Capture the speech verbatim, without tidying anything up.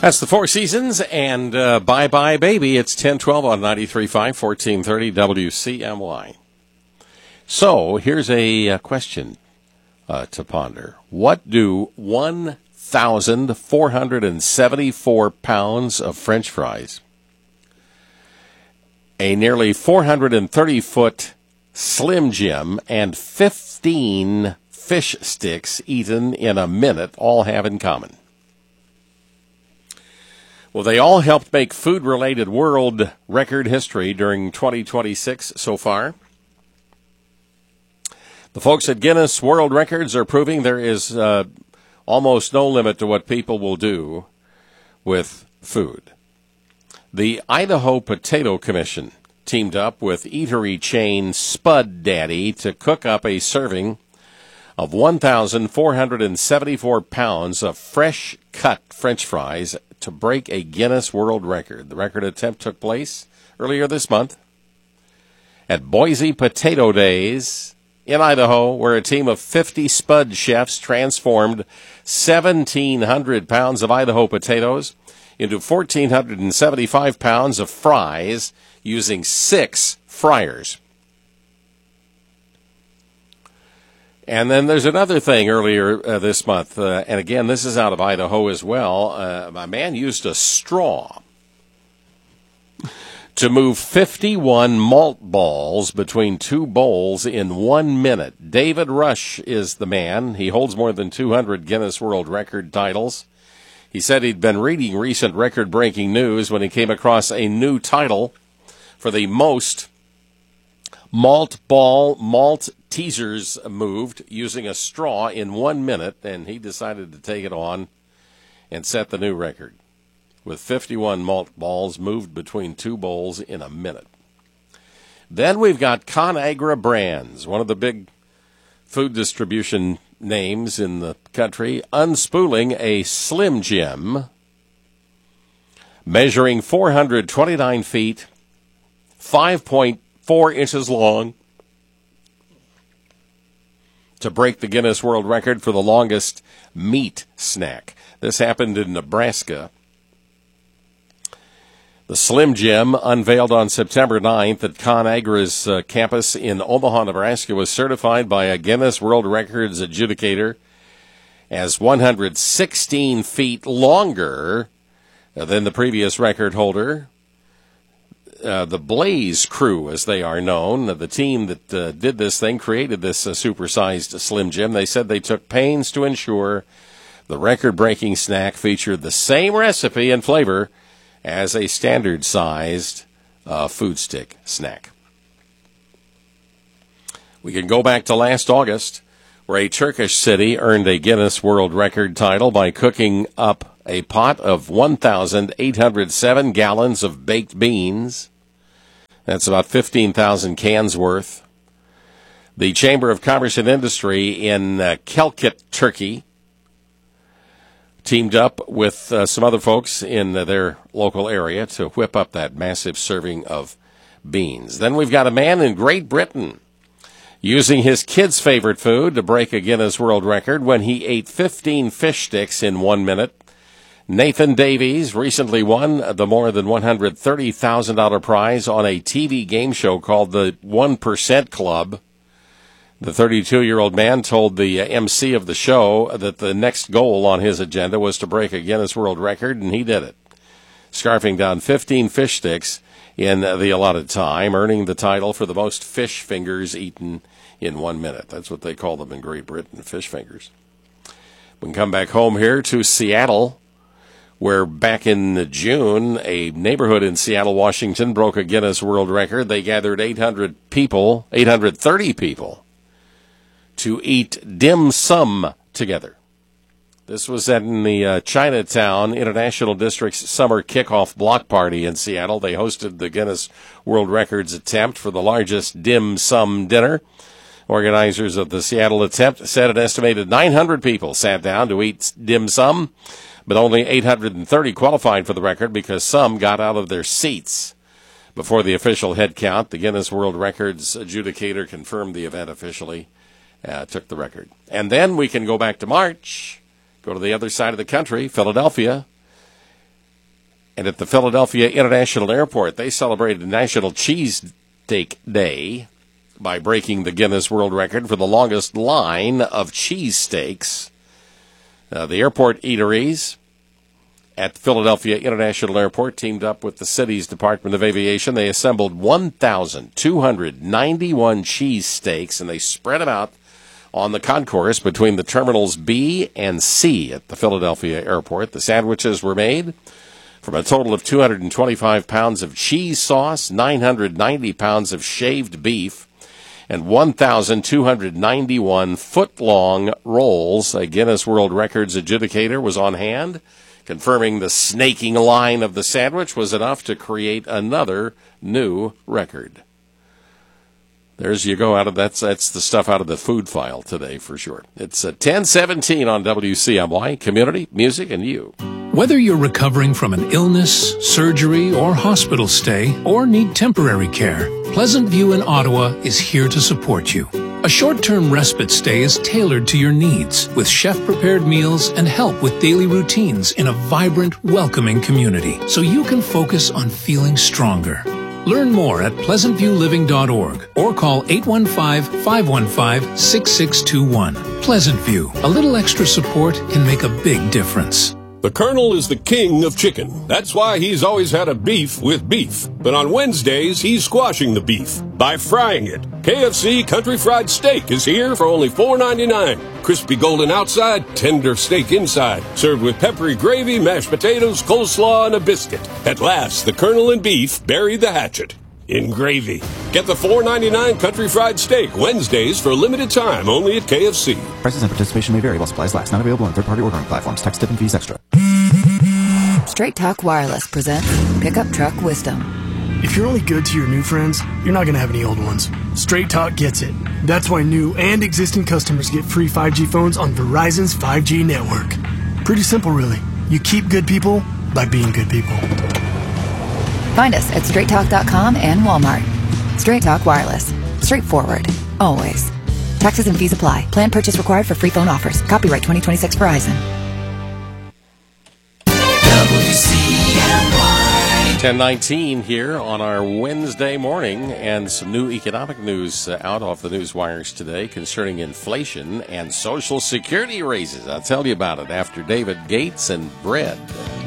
That's the Four Seasons and uh, Bye Bye Baby. It's ten twelve on ninety-three point five, fourteen thirty W C M Y. So here's a uh, question uh, to ponder. What do one thousand four hundred seventy-four pounds of French fries, a nearly four hundred thirty foot Slim Jim, and fifteen fish sticks eaten in a minute all have in common? Well, they all helped make food-related world record history during twenty twenty-six so far. The folks at Guinness World Records are proving there is uh, almost no limit to what people will do with food. The Idaho Potato Commission teamed up with eatery chain Spud Daddy to cook up a serving of one thousand four hundred seventy-four pounds of fresh-cut French fries to break a Guinness World Record. The record attempt took place earlier this month at Boise Potato Days in Idaho, where a team of fifty Spud chefs transformed seventeen hundred pounds of Idaho potatoes into one thousand four hundred seventy-five pounds of fries using six fryers. And then there's another thing earlier uh, this month, uh, and again, this is out of Idaho as well. Uh, a man used a straw to move fifty-one malt balls between two bowls in one minute. David Rush is the man. He holds more than two hundred Guinness World Record titles. He said he'd been reading recent record-breaking news when he came across a new title for the most malt ball malt teasers moved using a straw in one minute, and he decided to take it on and set the new record with fifty-one malt balls moved between two bowls in a minute. Then we've got ConAgra Brands, one of the big food distribution names in the country, unspooling a Slim Jim measuring four hundred twenty-nine feet, five point four inches long, to break the Guinness World Record for the longest meat snack. This happened in Nebraska. The Slim Jim, unveiled on September ninth at ConAgra's uh, campus in Omaha, Nebraska, was certified by a Guinness World Records adjudicator as one hundred sixteen feet longer than the previous record holder. Uh, the Blaze Crew, as they are known, uh, the team that uh, did this thing, created this uh, supersized Slim Jim. They said they took pains to ensure the record-breaking snack featured the same recipe and flavor as a standard-sized uh, food stick snack. We can go back to last August, where a Turkish city earned a Guinness World Record title by cooking up a pot of one thousand eight hundred seven gallons of baked beans. That's about fifteen thousand cans worth. The Chamber of Commerce and Industry in uh, Kelkit, Turkey, teamed up with uh, some other folks in uh, their local area to whip up that massive serving of beans. Then we've got a man in Great Britain using his kids' favorite food to break a Guinness World Record when he ate fifteen fish sticks in one minute. Nathan Davies recently won the more than one hundred thirty thousand dollars prize on a T V game show called the one percent Club. The thirty-two-year-old man told the M C of the show that the next goal on his agenda was to break a Guinness World Record, and he did it, scarfing down fifteen fish sticks in the allotted time, earning the title for the most fish fingers eaten in one minute. That's what they call them in Great Britain, fish fingers. We can come back home here to Seattle, where back in June, a neighborhood in Seattle, Washington, broke a Guinness World Record. They gathered eight hundred people, eight hundred thirty people, to eat dim sum together. This was at in the uh, Chinatown International District's summer kickoff block party in Seattle. They hosted the Guinness World Records attempt for the largest dim sum dinner. Organizers of the Seattle attempt said an estimated nine hundred people sat down to eat dim sum, but only eight hundred thirty qualified for the record because some got out of their seats before the official head count. The Guinness World Records adjudicator confirmed the event officially, uh, took the record. And then we can go back to March, go to the other side of the country, Philadelphia, And at the Philadelphia International Airport, they celebrated National Cheesesteak Day by breaking the Guinness World Record for the longest line of cheesesteaks. Uh, the airport eateries at Philadelphia International Airport teamed up with the city's Department of Aviation. They assembled one thousand two hundred ninety-one cheesesteaks, and they spread them out on the concourse between the terminals B and C at the Philadelphia Airport. The sandwiches were made from a total of two hundred twenty-five pounds of cheese sauce, nine hundred ninety pounds of shaved beef, and one thousand two hundred ninety-one foot-long rolls. A Guinness World Records adjudicator was on hand, confirming the snaking line of the sandwich was enough to create another new record. There's you go out of that's that's the stuff out of the food file today for sure. It's uh, ten seventeen on W C M Y, Community, Music, and You. Whether you're recovering from an illness, surgery, or hospital stay, or need temporary care, Pleasant View in Ottawa is here to support you. A short-term respite stay is tailored to your needs, with chef-prepared meals and help with daily routines in a vibrant, welcoming community, so you can focus on feeling stronger. Learn more at pleasant view living dot org or call eight one five, five one five, six six two one. Pleasant View, a little extra support can make a big difference. The Colonel is the king of chicken. That's why he's always had a beef with beef. But on Wednesdays, he's squashing the beef by frying it. K F C Country Fried Steak is here for only four ninety-nine. Crispy golden outside, tender steak inside. Served with peppery gravy, mashed potatoes, coleslaw, and a biscuit. At last, the Colonel and beef buried the hatchet in gravy. Get the four ninety-nine Country Fried Steak Wednesdays for a limited time only at K F C. Prices and participation may vary while supplies last. Not available on third-party ordering platforms. Tax, tip, and fees extra. Straight Talk Wireless presents Pickup Truck Wisdom. If you're only good to your new friends, you're not going to have any old ones. Straight Talk gets it. That's why new and existing customers get free five G phones on Verizon's five G network. Pretty simple, really. You keep good people by being good people. Find us at straight talk dot com and Walmart. Straight Talk Wireless. Straightforward. Always. Taxes and fees apply. Plan purchase required for free phone offers. Copyright twenty twenty-six Verizon. W C M Y. ten nineteen here on our Wednesday morning, and some new economic news uh, out off the news wires today concerning inflation and Social Security raises. I'll tell you about it after David Gates and bread.